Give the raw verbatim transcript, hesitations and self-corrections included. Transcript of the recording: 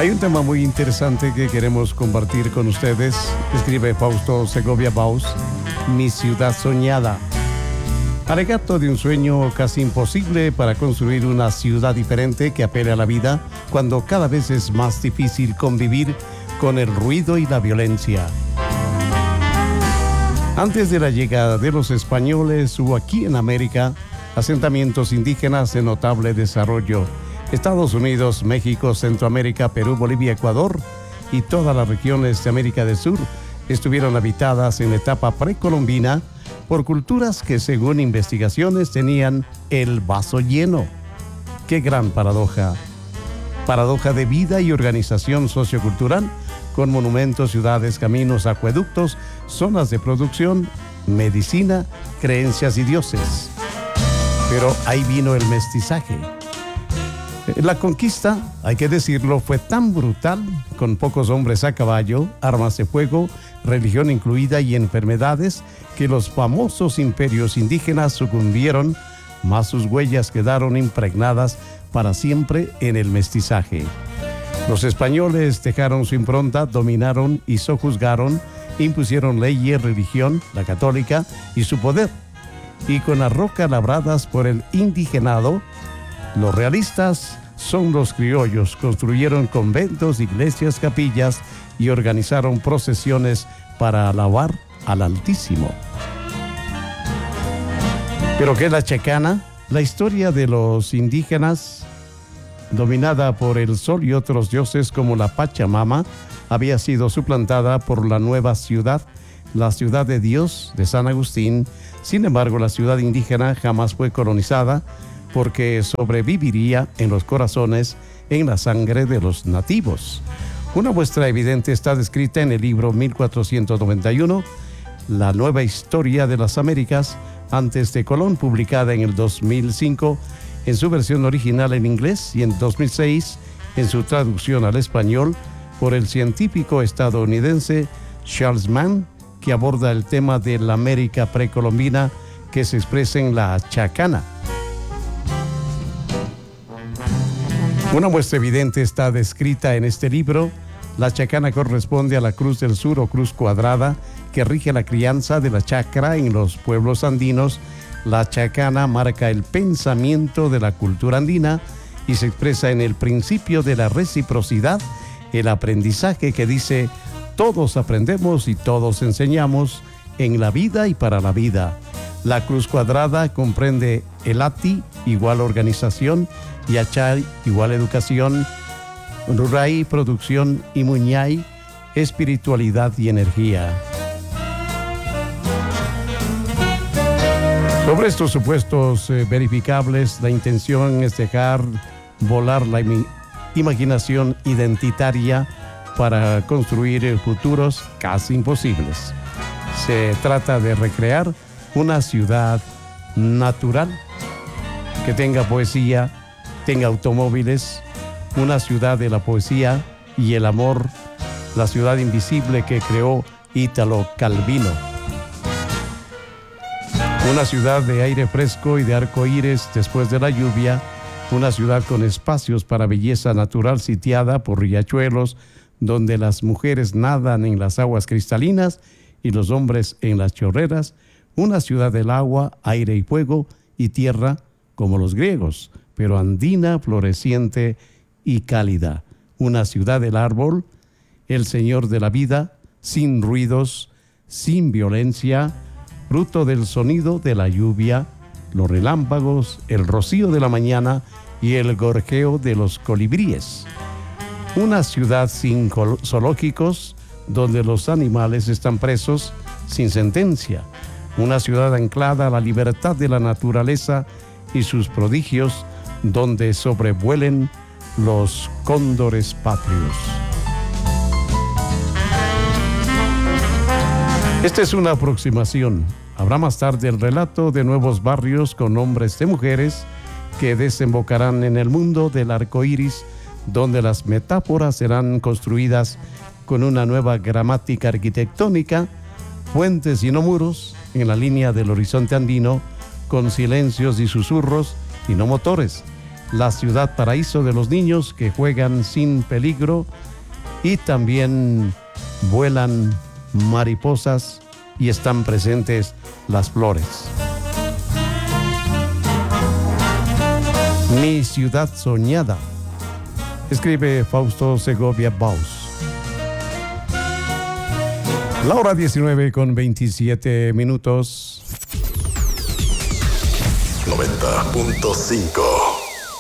Hay un tema muy interesante que queremos compartir con ustedes. Escribe Fausto Segovia Baus, Mi ciudad soñada. Alegato de un sueño casi imposible para construir una ciudad diferente que apele a la vida cuando cada vez es más difícil convivir con el ruido y la violencia. Antes de la llegada de los españoles hubo aquí en América asentamientos indígenas de notable desarrollo. Estados Unidos, México, Centroamérica, Perú, Bolivia, Ecuador y todas las regiones de América del Sur estuvieron habitadas en la etapa precolombina por culturas que, según investigaciones, tenían el vaso lleno. ¡Qué gran paradoja! Paradoja de vida y organización sociocultural, con monumentos, ciudades, caminos, acueductos, zonas de producción, medicina, creencias y dioses. Pero ahí vino el mestizaje. La conquista, hay que decirlo, fue tan brutal, con pocos hombres a caballo, armas de fuego, religión incluida y enfermedades, que los famosos imperios indígenas sucumbieron, mas sus huellas quedaron impregnadas para siempre en el mestizaje. Los españoles dejaron su impronta, dominaron y sojuzgaron, impusieron leyes, religión, la católica, y su poder. Y con las rocas labradas por el indigenado, los realistas son los criollos, construyeron conventos, iglesias, capillas y organizaron procesiones para alabar al Altísimo. ¿Pero qué es la chacana? La historia de los indígenas, dominada por el sol y otros dioses como la Pachamama, había sido suplantada por la nueva ciudad, la ciudad de Dios de San Agustín. Sin embargo, la ciudad indígena jamás fue colonizada, porque sobreviviría en los corazones, en la sangre de los nativos. Una muestra evidente está descrita en el libro mil cuatrocientos noventa y uno, La nueva historia de las Américas, antes de Colón, publicada en el dos mil cinco en su versión original en inglés y en dos mil seis en su traducción al español por el científico estadounidense Charles Mann, que aborda el tema de la América precolombina que se expresa en la chacana. Una muestra evidente está descrita en este libro. La chacana corresponde a la cruz del sur o cruz cuadrada que rige la crianza de la chacra en los pueblos andinos. La chacana marca el pensamiento de la cultura andina y se expresa en el principio de la reciprocidad, el aprendizaje que dice: todos aprendemos y todos enseñamos en la vida y para la vida. La cruz cuadrada comprende el ati, igual organización, y achay, igual educación, ruray, producción, y muñay, espiritualidad y energía. Sobre estos supuestos eh, verificables, la intención es dejar volar la im- imaginación identitaria para construir futuros casi imposibles. Se trata de recrear una ciudad natural que tenga poesía, tenga automóviles, una ciudad de la poesía y el amor, la ciudad invisible que creó Ítalo Calvino. Una ciudad de aire fresco y de arcoíris después de la lluvia, una ciudad con espacios para belleza natural sitiada por riachuelos, donde las mujeres nadan en las aguas cristalinas y los hombres en las chorreras, una ciudad del agua, aire y fuego y tierra como los griegos, pero andina, floreciente y cálida. Una ciudad del árbol, el Señor de la vida, sin ruidos, sin violencia, fruto del sonido de la lluvia, los relámpagos, el rocío de la mañana y el gorjeo de los colibríes. Una ciudad sin zoológicos, donde los animales están presos sin sentencia. Una ciudad anclada a la libertad de la naturaleza y sus prodigios, donde sobrevuelen los cóndores patrios. Esta es una aproximación. Habrá más tarde el relato de nuevos barrios con nombres de mujeres que desembocarán en el mundo del arco iris, donde las metáforas serán construidas con una nueva gramática arquitectónica, puentes y no muros, en la línea del horizonte andino, con silencios y susurros y no motores. la ciudad paraíso de los niños que juegan sin peligro y también vuelan mariposas y están presentes las flores. Mi ciudad soñada, escribe Fausto Segovia Baus. La hora diecinueve con veintisiete minutos. noventa punto cinco